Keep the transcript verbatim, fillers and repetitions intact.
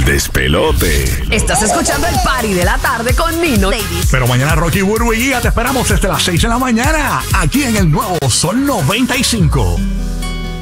despelote. Estás escuchando el party de la tarde con Nino Davis. Pero mañana Rocky, Burbu y Giga te esperamos desde las seis de la mañana aquí en el nuevo Sol noventa y cinco.